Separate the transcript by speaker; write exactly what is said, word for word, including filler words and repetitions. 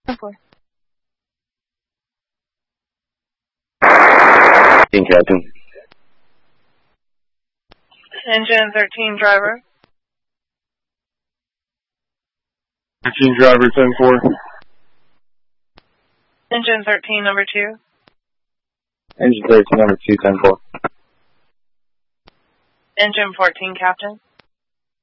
Speaker 1: four.
Speaker 2: Team Captain.
Speaker 1: Engine thirteen driver.
Speaker 2: thirteen driver, ten four.
Speaker 1: Engine thirteen number two.
Speaker 2: Engine thirteen number two, ten four.
Speaker 1: Engine fourteen captain.